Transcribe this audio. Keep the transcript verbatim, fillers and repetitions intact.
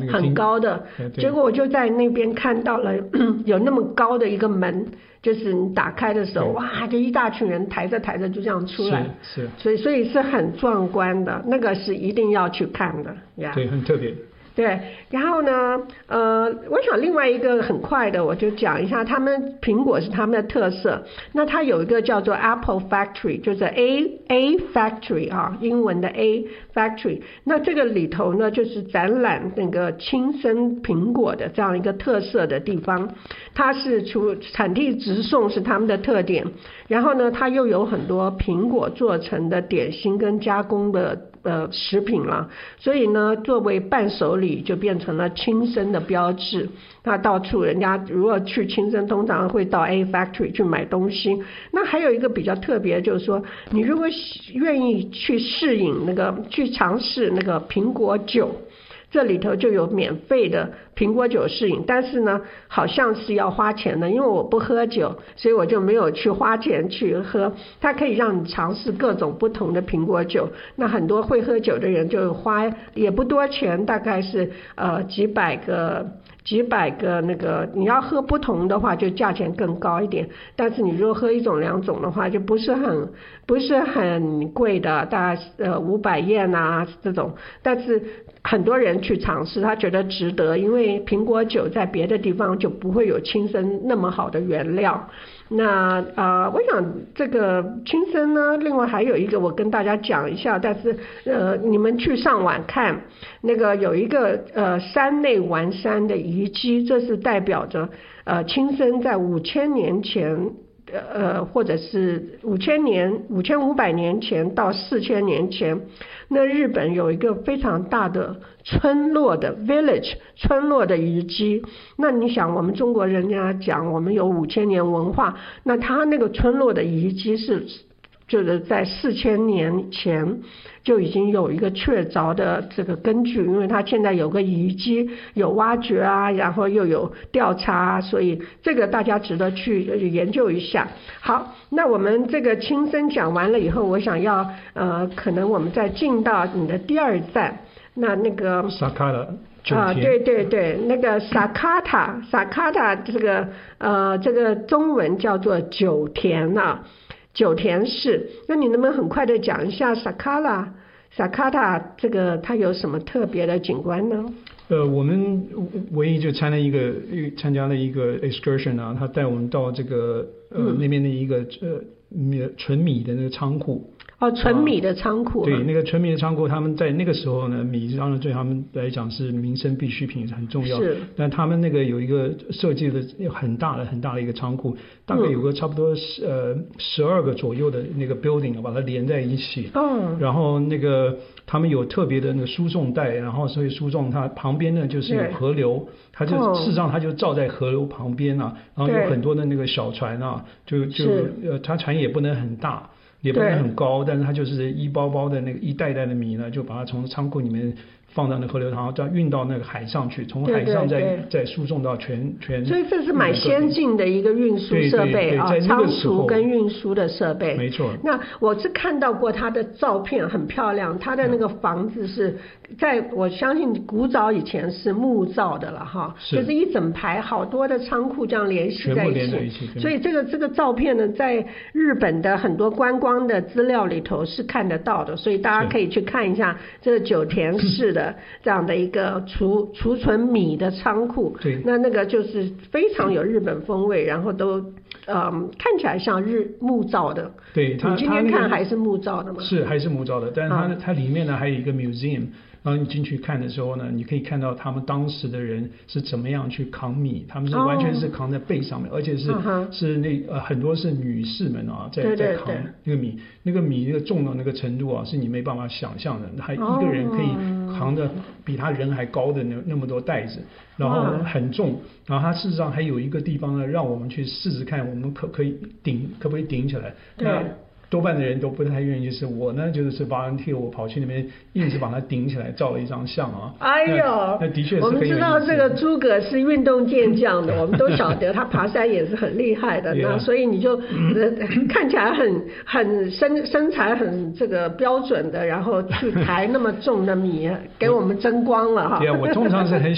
很高的，结果我就在那边看到了有那么高的一个门，就是你打开的时候，哇，就一大群人抬着抬着就这样出来， 是是， 所以所以是很壮观的，那个是一定要去看的呀。 对，很特别。 对，然后呢，呃，我想另外一个很快的，我就讲一下，他们苹果是他们的特色。那它有一个叫做 Apple Factory， 就是 A A Factory 啊，英文的 A Factory。那这个里头呢，就是展览那个亲生苹果的这样一个特色的地方。它是除产地直送是他们的特点，然后呢，它又有很多苹果做成的点心跟加工的呃食品了，所以呢，作为伴手礼就变成了亲生的标志。那到处人家如果去亲生，通常会到 A Factory 去买东西。那还有一个比较特别，就是说，你如果愿意去试饮那个，去尝试那个苹果酒。这里头就有免费的苹果酒试饮，但是呢，好像是要花钱的，因为我不喝酒，所以我就没有去花钱去喝。它可以让你尝试各种不同的苹果酒，那很多会喝酒的人就花也不多钱，大概是呃几百个。几百个那个，你要喝不同的话，就价钱更高一点。但是你如果喝一种两种的话，就不是很不是很贵的，大概呃五百yen啊这种。但是很多人去尝试，他觉得值得，因为苹果酒在别的地方就不会有亲生那么好的原料。那呃，我想这个亲生呢，另外还有一个我跟大家讲一下，但是呃，你们去上网看那个有一个呃山内丸山的遗迹，这是代表着呃亲生在五千年前。呃，或者是五千年、五千五百年前到四千年前，那日本有一个非常大的村落的 village 村落的遗迹。那你想，我们中国人家讲我们有五千年文化，那他那个村落的遗迹是就是在四千年前就已经有一个确凿的这个根据，因为它现在有个遗迹，有挖掘啊，然后又有调查啊，所以这个大家值得去研究一下。好，那我们这个亲生讲完了以后，我想要呃，可能我们再进到你的第二站，那那个萨卡拉。 啊，对对对，那个萨卡塔，萨卡塔这个呃，这个中文叫做酒田啊。酒田市，那你能不能很快的讲一下萨卡拉、萨卡塔这个它有什么特别的景观呢？ 呃，我们唯一就参加一个参加了一个 excursion 啊，他带我们到这个呃、嗯、那边的一个呃纯米的那个仓库。 哦，纯米的仓库、啊。 对，那个纯米的仓库，他们在那个时候呢，米当然对他们来讲是民生必需品，很重要。 是。但他们那个有一个设计的很大的很大的一个仓库，大概有个差不多呃十二个左右的那个 building 把它连在一起。嗯。然后那个他们有特别的那个输送带，然后所以输送它旁边呢就是有河流，它就、哦、事实上它就照在河流旁边啊，然后有很多的那个小船啊，就就呃它船也不能很大。也不是很高，但是它就是一包包的那个一袋袋的米呢，就把它从仓库里面放到那河流，然后再运到那个海上去，从海上再对对对再输送到全全。 所以这是蛮先进的一个运输设备啊，仓储跟运输的设备。 没错。 那我是看到过它的照片，很漂亮。它的那个房子是在我相信古早以前是木造的了哈，是就是一整排好多的仓库这样联系在一起。全部连在一起。所以这个这个照片呢，在日本的很多观光的资料里头是看得到的，所以大家可以去看一下这个酒田市的这样的一个储储存米的仓库。 对。 那那个就是非常有日本风味，然后都嗯看起来像日木造的。 对，它你今天看还是木造的吗？ 是还是木造的，但是它、嗯、它里面呢还有一个 museum。然后你进去看的时候呢，你可以看到他们当时的人是怎么样去扛米，他们是完全是扛在背上面， oh. 而且是、uh-huh. 是那呃很多是女士们啊在在扛那个米，那个米那个重的那个程度啊是你没办法想象的，还一个人可以扛的比他人还高的那那么多袋子，然后很重，然后它事实上还有一个地方呢，让我们去试试看，我们可可以顶可不可以顶起来。那多半的人都不太愿意，就是我呢，就是volunteer，我跑去那边硬是把它顶起来，照了一张相啊。 哎呦， 那, 那的确是我们知道这个诸葛是运动健将的，我们都晓得他爬山也是很厉害的，那所以你就、呃、看起来很很身身材很这个标准的，然后去抬那么重的米，给我们争光了哈。 对啊，我通常是很